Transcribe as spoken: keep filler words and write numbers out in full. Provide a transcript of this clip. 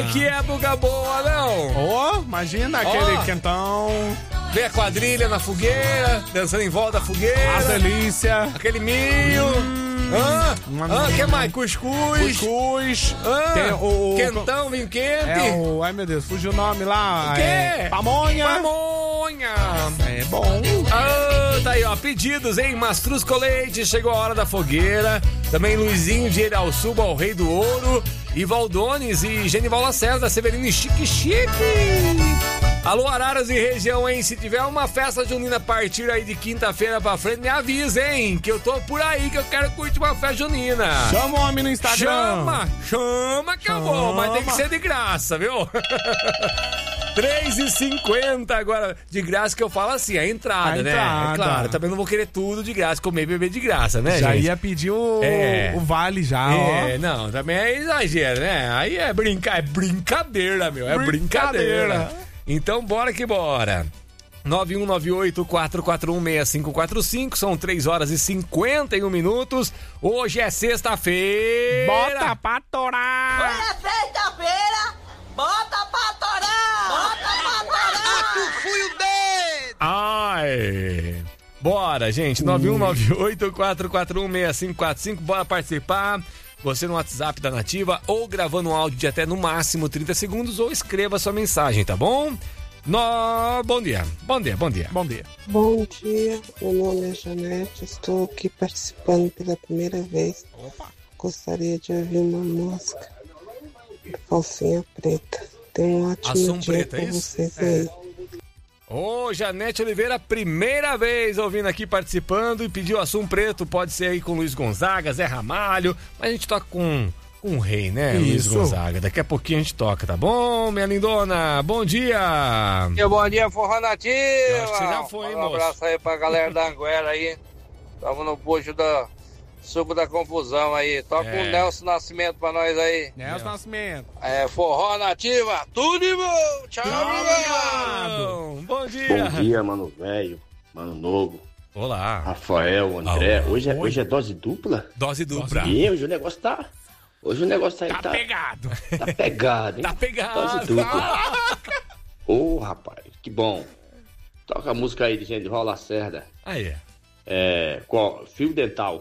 Que época boa, não? Ó, oh, imagina aquele oh. quentão. Vê a quadrilha na fogueira, dançando em volta da fogueira. A delícia. Aquele milho. Hum. Ah, ah, que mais? Cuscuz. Cuscuz. Ah, tem o, quentão, vinho quente. É o, ai meu Deus, fugiu o nome lá. O quê? É, pamonha. Pamonha. É bom. Ah, tá aí, ó, pedidos, hein? Mastrusco Leite, chegou a hora da fogueira. Também Luizinho de Irauçuba, o Rei do Ouro. E Valdones e Genival Lacerda, Severino e Chique Chique. Alô, Araras e região, hein? Se tiver uma festa junina a partir aí de quinta-feira pra frente, me avisa, hein? Que eu tô por aí, que eu quero curtir uma festa junina. Chama o homem no Instagram. Chama, chama que chama. Eu vou, mas tem que ser de graça, viu? três e cinquenta agora, de graça que eu falo assim, a entrada, a né? Entrada. É claro, também não vou querer tudo de graça, comer e beber de graça, né, já gente? ia pedir o, é. o vale já, é, ó. Não, também é exagero, né? Aí é, brinca... é brincadeira, meu, é brincadeira. brincadeira. Então, bora que bora. nove um nove oito, quatro quatro um, seis cinco quatro cinco, são três horas e cinquenta e um minutos. Hoje é sexta-feira. Bota pra torar. Hoje é sexta-feira. Bota pra torar. Bota pra torar. Ah, tu fui o dedo. Ai. Bora, gente. nove um nove oito, quatro quatro um, seis cinco quatro cinco. Bora participar. Você no WhatsApp da Nativa ou gravando um áudio de até no máximo trinta segundos ou escreva sua mensagem, tá bom? No... Bom dia, bom dia, bom dia. Bom dia. Bom dia, meu nome é Janete, estou aqui participando pela primeira vez. Opa. Gostaria de ouvir uma música do Calcinha Preta. Tenha um ótimo Ação dia preta, pra é isso? vocês É. aí. Ô, Janete Oliveira, primeira vez ouvindo aqui, participando e pediu Assum Preto, pode ser aí com Luiz Gonzaga, Zé Ramalho, mas a gente toca com, com o rei, né, Luiz Isso. Gonzaga, daqui a pouquinho a gente toca, tá bom, minha lindona? Bom dia! Meu bom dia, Forró Nativa! Eu acho que você já foi, hein, um moço? abraço aí pra galera da Anguera aí, tava no bojo da Suco da Confusão aí, toca o É. um Nelson Nascimento pra nós aí. Nelson Nascimento. É, Forró Nativa, tudo de bom! Tchau, Obrigado! Bom dia! Bom dia, mano velho, mano novo, Olá! Rafael, André. Ah, hoje, é, oi. hoje é dose dupla? Dose dupla! E hoje o negócio tá. Hoje o negócio aí Tá tá. pegado. Tá pegado, hein? Tá pegado! Dose dupla. Ô, rapaz, que bom. Toca a música aí de Genival Lacerda. Aí, É. Qual? Fio dental.